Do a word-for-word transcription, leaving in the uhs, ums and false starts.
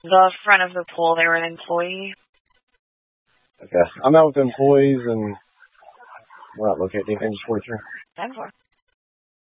The front of the pool, they were an employee. Okay. I'm out with employees and we're not locating anything. forty-three. ten four.